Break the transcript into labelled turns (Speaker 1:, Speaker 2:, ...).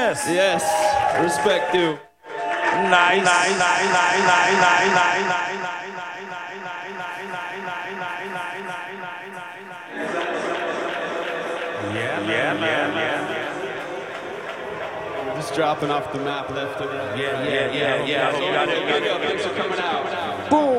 Speaker 1: Yes.
Speaker 2: Yes. Respect you.
Speaker 1: Nice. Yeah.
Speaker 2: Just dropping off the map left and right.
Speaker 1: Yeah.
Speaker 2: Thanks for coming out. Boom.